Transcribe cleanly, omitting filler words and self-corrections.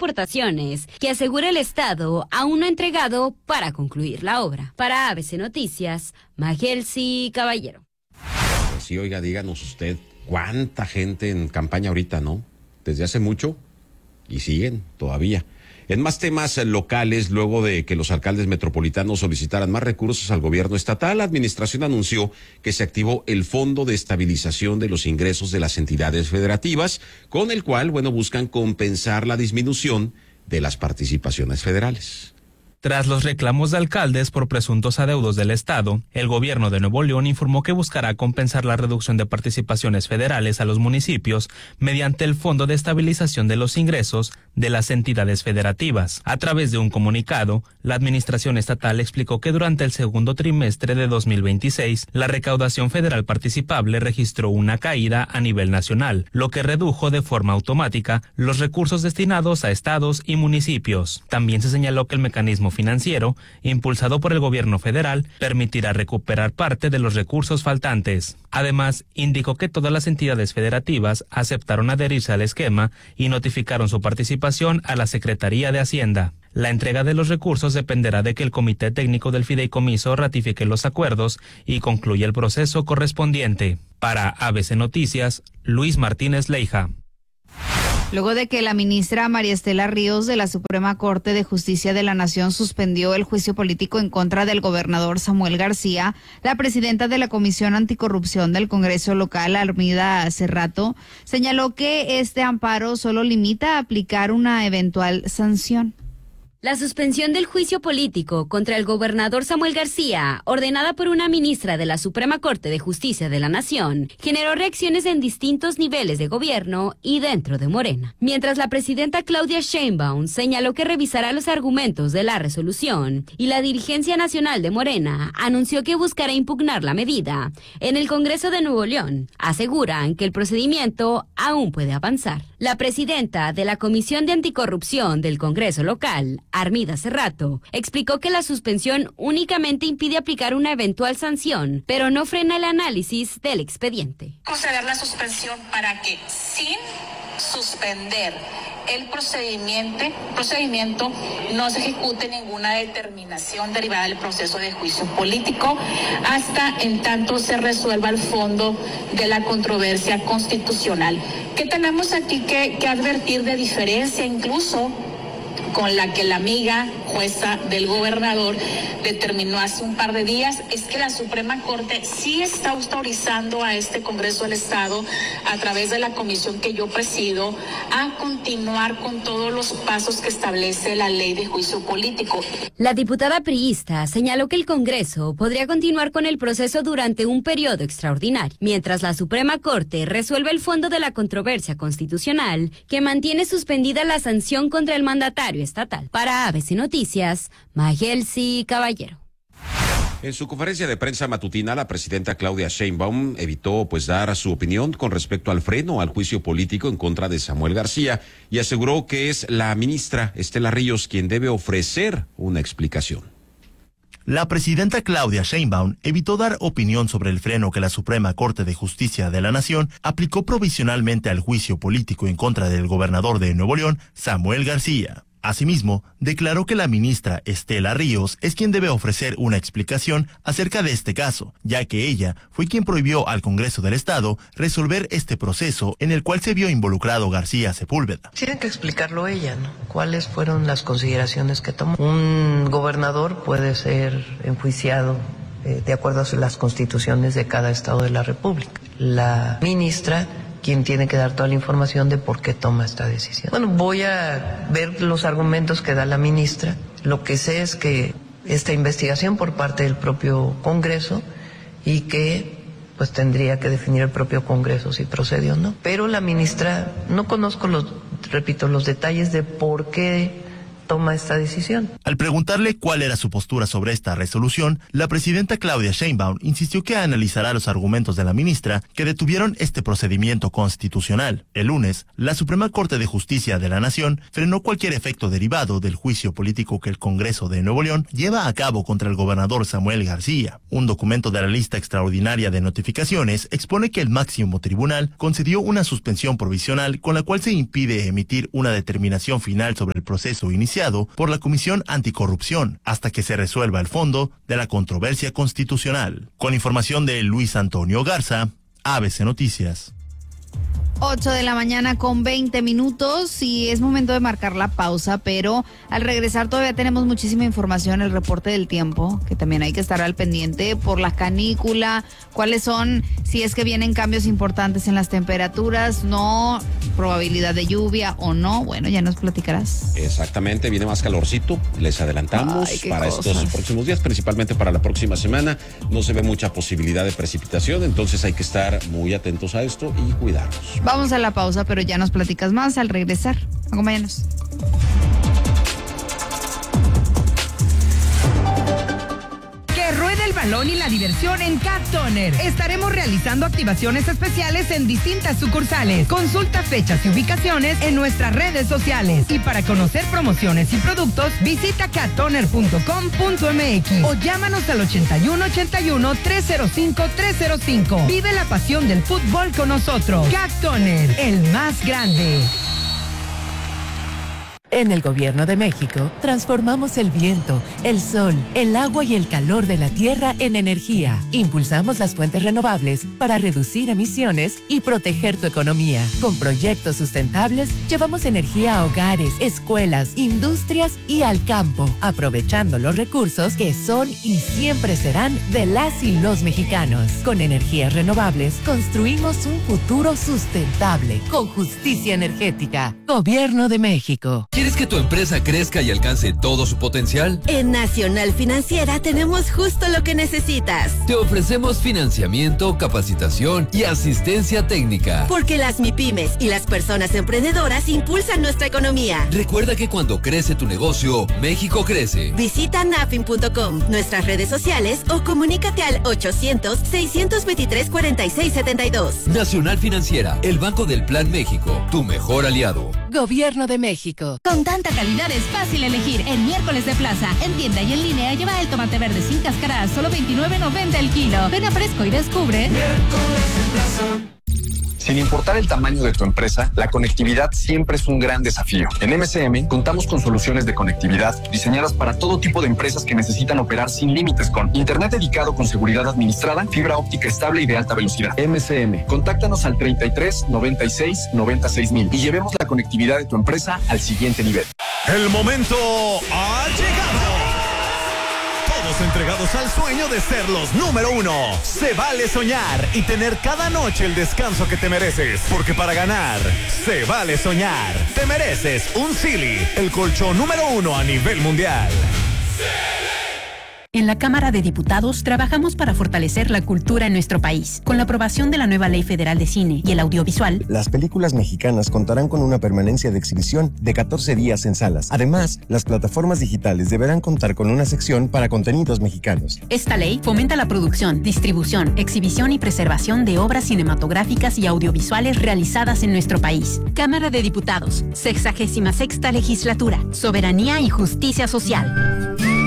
aportaciones que asegura el Estado aún no ha entregado para concluir la obra. Para ABC Noticias, Magelsi Caballero. Sí, oiga, díganos usted, ¿cuánta gente en campaña ahorita, no? Desde hace mucho y siguen todavía. En más temas locales, luego de que los alcaldes metropolitanos solicitaran más recursos al gobierno estatal, la administración anunció que se activó el Fondo de Estabilización de los Ingresos de las Entidades Federativas, con el cual, buscan compensar la disminución de las participaciones federales. Tras los reclamos de alcaldes por presuntos adeudos del Estado, el gobierno de Nuevo León informó que buscará compensar la reducción de participaciones federales a los municipios mediante el Fondo de Estabilización de los Ingresos de las Entidades Federativas. A través de un comunicado, la administración estatal explicó que durante el segundo trimestre de 2026, la recaudación federal participable registró una caída a nivel nacional, lo que redujo de forma automática los recursos destinados a estados y municipios. También se señaló que el mecanismo financiero, impulsado por el gobierno federal, permitirá recuperar parte de los recursos faltantes. Además, indicó que todas las entidades federativas aceptaron adherirse al esquema y notificaron su participación a la Secretaría de Hacienda. La entrega de los recursos dependerá de que el Comité Técnico del Fideicomiso ratifique los acuerdos y concluya el proceso correspondiente. Para ABC Noticias, Luis Martínez Leija. Luego de que la ministra María Estela Ríos de la Suprema Corte de Justicia de la Nación suspendió el juicio político en contra del gobernador Samuel García, la presidenta de la Comisión Anticorrupción del Congreso Local, Armida Cerrato, señaló que este amparo solo limita a aplicar una eventual sanción. La suspensión del juicio político contra el gobernador Samuel García, ordenada por una ministra de la Suprema Corte de Justicia de la Nación, generó reacciones en distintos niveles de gobierno y dentro de Morena. Mientras la presidenta Claudia Sheinbaum señaló que revisará los argumentos de la resolución y la dirigencia nacional de Morena anunció que buscará impugnar la medida. En el Congreso de Nuevo León aseguran que el procedimiento aún puede avanzar. La presidenta de la Comisión de Anticorrupción del Congreso Local, Armida Cerrato, explicó que la suspensión únicamente impide aplicar una eventual sanción, pero no frena el análisis del expediente. Conceder la suspensión para que, sin suspender el procedimiento, no se ejecute ninguna determinación derivada del proceso de juicio político hasta en tanto se resuelva el fondo de la controversia constitucional. ¿Qué tenemos aquí que advertir de diferencia incluso con la que la amiga jueza del gobernador determinó hace un par de días? Es que la Suprema Corte sí está autorizando a este Congreso del Estado, a través de la comisión que yo presido, a continuar con todos los pasos que establece la ley de juicio político. La diputada priista señaló que el Congreso podría continuar con el proceso durante un periodo extraordinario, mientras la Suprema Corte resuelve el fondo de la controversia constitucional que mantiene suspendida la sanción contra el mandatario estatal. Para ABC Noticias, Magelsi Caballero. En su conferencia de prensa matutina, la presidenta Claudia Sheinbaum evitó dar su opinión con respecto al freno al juicio político en contra de Samuel García y aseguró que es la ministra Estela Ríos quien debe ofrecer una explicación. La presidenta Claudia Sheinbaum evitó dar opinión sobre el freno que la Suprema Corte de Justicia de la Nación aplicó provisionalmente al juicio político en contra del gobernador de Nuevo León, Samuel García. Asimismo, declaró que la ministra Estela Ríos es quien debe ofrecer una explicación acerca de este caso, ya que ella fue quien prohibió al Congreso del Estado resolver este proceso en el cual se vio involucrado García Sepúlveda. Tiene que explicarlo ella, ¿no? ¿Cuáles fueron las consideraciones que tomó? Un gobernador puede ser enjuiciado de acuerdo a las constituciones de cada estado de la República. La ministra quien tiene que dar toda la información de por qué toma esta decisión. Bueno, voy a ver los argumentos que da la ministra. Lo que sé es que esta investigación por parte del propio Congreso y que pues tendría que definir el propio Congreso si procede o no. Pero la ministra, no conozco los detalles de por qué toma esta decisión. Al preguntarle cuál era su postura sobre esta resolución, la presidenta Claudia Sheinbaum insistió que analizará los argumentos de la ministra que detuvieron este procedimiento constitucional. El lunes, la Suprema Corte de Justicia de la Nación frenó cualquier efecto derivado del juicio político que el Congreso de Nuevo León lleva a cabo contra el gobernador Samuel García. Un documento de la lista extraordinaria de notificaciones expone que el máximo tribunal concedió una suspensión provisional con la cual se impide emitir una determinación final sobre el proceso iniciado por la Comisión Anticorrupción hasta que se resuelva el fondo de la controversia constitucional. Con información de Luis Antonio Garza, ABC Noticias. 8 de la mañana con 20 minutos y es momento de marcar la pausa, pero al regresar todavía tenemos muchísima información, el reporte del tiempo, que también hay que estar al pendiente por la canícula, cuáles son, si es que vienen cambios importantes en las temperaturas, no, probabilidad de lluvia o no, bueno, ya nos platicarás. Exactamente, viene más calorcito, les adelantamos para estos próximos días, principalmente para la próxima semana, no se ve mucha posibilidad de precipitación, entonces hay que estar muy atentos a esto y cuidarnos. Vamos a la pausa, pero ya nos platicas más al regresar. Acompáñanos. Que ruede el balón y la diversión en Cat Toner. Estaremos realizando activaciones especiales en distintas sucursales. Consulta fechas y ubicaciones en nuestras redes sociales. Y para conocer promociones y productos, visita cattoner.com.mx o llámanos al 8181-305-305. Vive la pasión del fútbol con nosotros. Cat Toner, el más grande. En el Gobierno de México, transformamos el viento, el sol, el agua y el calor de la tierra en energía. Impulsamos las fuentes renovables para reducir emisiones y proteger tu economía. Con proyectos sustentables, llevamos energía a hogares, escuelas, industrias y al campo, aprovechando los recursos que son y siempre serán de las y los mexicanos. Con energías renovables, construimos un futuro sustentable, con justicia energética. Gobierno de México. ¿Quieres que tu empresa crezca y alcance todo su potencial? En Nacional Financiera tenemos justo lo que necesitas. Te ofrecemos financiamiento, capacitación y asistencia técnica. Porque las MIPYMES y las personas emprendedoras impulsan nuestra economía. Recuerda que cuando crece tu negocio, México crece. Visita nafin.com, nuestras redes sociales o comunícate al 800-623-4672. Nacional Financiera, el Banco del Plan México, tu mejor aliado. Gobierno de México. Con tanta calidad es fácil elegir. En Miércoles de Plaza, en tienda y en línea, lleva el tomate verde sin cáscara a solo $29.90 el kilo. Ven a Fresco y descubre. Miércoles de Plaza. Sin importar el tamaño de tu empresa, la conectividad siempre es un gran desafío. En MCM contamos con soluciones de conectividad diseñadas para todo tipo de empresas que necesitan operar sin límites, con internet dedicado con seguridad administrada, fibra óptica estable y de alta velocidad. MCM, contáctanos al 33 96 96 mil y llevemos la conectividad de tu empresa al siguiente nivel. El momento ha llegado. Todos entregados al sueño de ser los número uno. Se vale soñar y tener cada noche el descanso que te mereces. Porque para ganar, se vale soñar. Te mereces un Silly, el colchón número uno a nivel mundial. En la Cámara de Diputados trabajamos para fortalecer la cultura en nuestro país. Con la aprobación de la nueva Ley Federal de Cine y el audiovisual, las películas mexicanas contarán con una permanencia de exhibición de 14 días en salas. Además, las plataformas digitales deberán contar con una sección para contenidos mexicanos. Esta ley fomenta la producción, distribución, exhibición y preservación de obras cinematográficas y audiovisuales realizadas en nuestro país. Cámara de Diputados, 66ª Legislatura, Soberanía y Justicia Social.